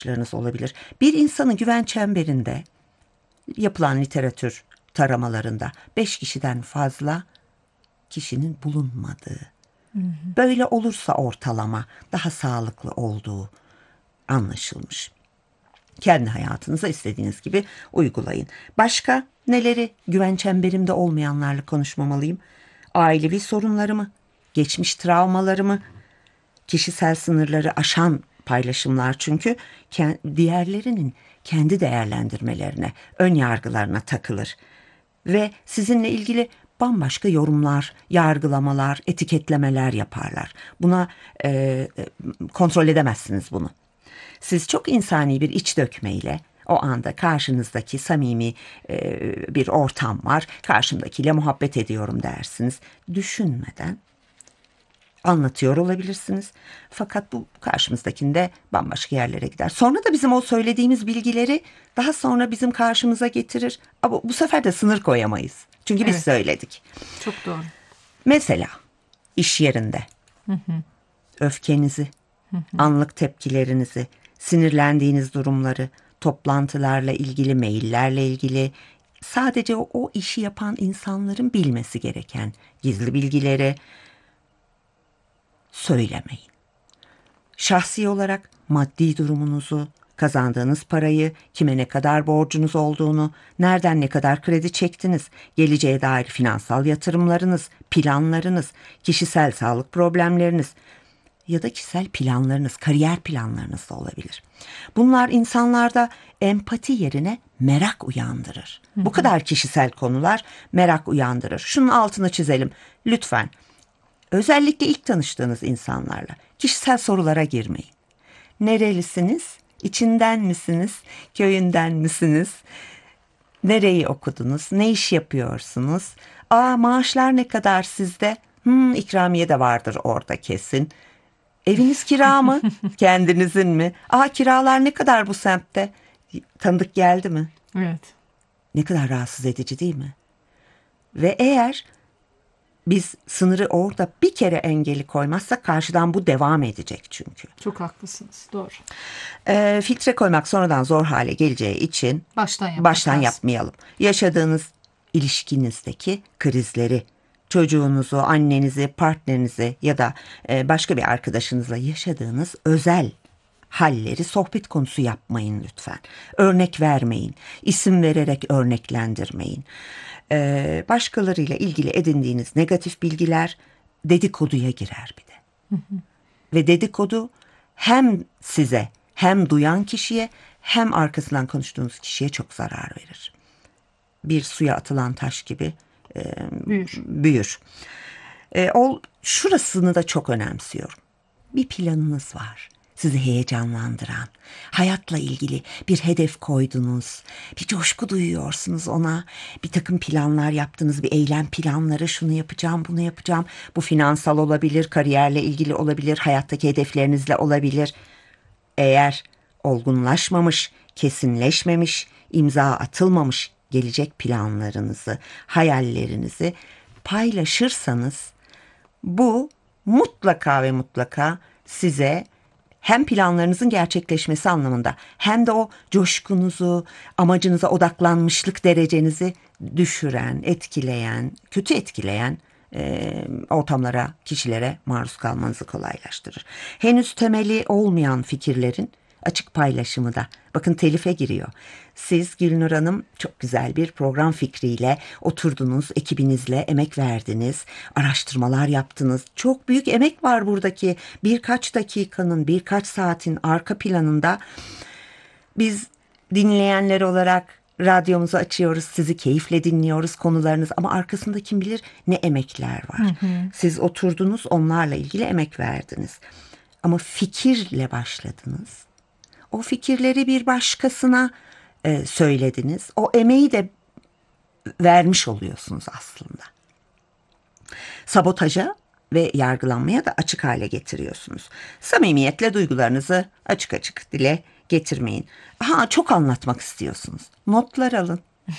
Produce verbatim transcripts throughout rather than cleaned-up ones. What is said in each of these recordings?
olabilir. Bir insanın güven çemberinde yapılan literatür taramalarında beş kişiden fazla kişinin bulunmadığı, hı hı. böyle olursa ortalama daha sağlıklı olduğu anlaşılmış. Kendi hayatınıza istediğiniz gibi uygulayın. Başka neleri güven çemberimde olmayanlarla konuşmamalıyım? Ailevi sorunlarımı, geçmiş travmalarımı, kişisel sınırları aşan paylaşımlar çünkü diğerlerinin kendi değerlendirmelerine, ön yargılarına takılır. Ve sizinle ilgili bambaşka yorumlar, yargılamalar, etiketlemeler yaparlar. Buna e, kontrol edemezsiniz bunu. Siz çok insani bir iç dökmeyle o anda karşınızdaki samimi e, bir ortam var. Karşımdakiyle muhabbet ediyorum dersiniz. Düşünmeden anlatıyor olabilirsiniz. Fakat bu karşımızdakinde bambaşka yerlere gider. Sonra da bizim o söylediğimiz bilgileri daha sonra bizim karşımıza getirir. Ama bu sefer de sınır koyamayız. Çünkü biz evet. söyledik. Çok doğru. Mesela iş yerinde hı hı. öfkenizi, hı hı. anlık tepkilerinizi, sinirlendiğiniz durumları, toplantılarla ilgili, maillerle ilgili, sadece o, o işi yapan insanların bilmesi gereken gizli bilgileri söylemeyin. Şahsi olarak maddi durumunuzu, kazandığınız parayı, kime ne kadar borcunuz olduğunu, nereden ne kadar kredi çektiniz, geleceğe dair finansal yatırımlarınız, planlarınız, kişisel sağlık problemleriniz ya da kişisel planlarınız, kariyer planlarınız da olabilir. Bunlar insanlarda empati yerine merak uyandırır. Hı hı. Bu kadar kişisel konular merak uyandırır. Şunun altını çizelim. Lütfen özellikle ilk tanıştığınız insanlarla kişisel sorulara girmeyin. Nerelisiniz? İçinden misiniz? Köyünden misiniz? Nereyi okudunuz? Ne iş yapıyorsunuz? Aa, maaşlar ne kadar sizde? Hmm, ikramiye de vardır orada kesin. Eviniz kira mı? Kendinizin mi? Aa, kiralar ne kadar bu semtte? Tanıdık geldi mi? Evet. Ne kadar rahatsız edici değil mi? Ve eğer biz sınırı orada bir kere engeli koymazsak karşıdan bu devam edecek çünkü. Çok haklısınız. Doğru. E, filtre koymak sonradan zor hale geleceği için baştan, baştan yapmayalım. Yaşadığınız ilişkinizdeki krizleri, çocuğunuzu, annenizi, partnerinizi ya da başka bir arkadaşınızla yaşadığınız özel halleri sohbet konusu yapmayın lütfen. Örnek vermeyin, isim vererek örneklendirmeyin. Ee, başkalarıyla ilgili edindiğiniz negatif bilgiler dedikoduya girer bir de. Hı hı. Ve dedikodu hem size hem duyan kişiye hem arkasından konuştuğunuz kişiye çok zarar verir. Bir suya atılan taş gibi e, büyür. büyür. E, o, şurasını da çok önemsiyorum. Bir planınız var. Sizi heyecanlandıran, hayatla ilgili bir hedef koydunuz, bir coşku duyuyorsunuz ona, bir takım planlar yaptınız, bir eylem planları, şunu yapacağım, bunu yapacağım. Bu finansal olabilir, kariyerle ilgili olabilir, hayattaki hedeflerinizle olabilir. Eğer olgunlaşmamış, kesinleşmemiş, imza atılmamış gelecek planlarınızı, hayallerinizi paylaşırsanız bu mutlaka ve mutlaka size hem planlarınızın gerçekleşmesi anlamında hem de o coşkunuzu, amacınıza odaklanmışlık derecenizi düşüren, etkileyen, kötü etkileyen e, ortamlara, kişilere maruz kalmanızı kolaylaştırır. Henüz temeli olmayan fikirlerin açık paylaşımı da bakın telife giriyor. Siz Gülnur Hanım çok güzel bir program fikriyle oturdunuz, ekibinizle emek verdiniz, araştırmalar yaptınız. Çok büyük emek var buradaki birkaç dakikanın, birkaç saatin arka planında. Biz dinleyenler olarak radyomuzu açıyoruz, sizi keyifle dinliyoruz konularınız ama arkasında kim bilir ne emekler var. Hı hı. Siz oturdunuz, onlarla ilgili emek verdiniz. Ama fikirle başladınız. O fikirleri bir başkasına e, söylediniz. O emeği de vermiş oluyorsunuz aslında. Sabotaja ve yargılanmaya da açık hale getiriyorsunuz. Samimiyetle duygularınızı açık açık dile getirmeyin. Ha, çok anlatmak istiyorsunuz. Notlar alın.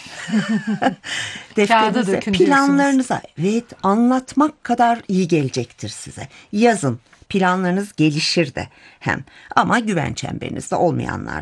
Defterinize, planlarınıza. Evet, anlatmak kadar iyi gelecektir size. Yazın. Planlarınız gelişir de hem, ama güven çemberinizde olmayanlar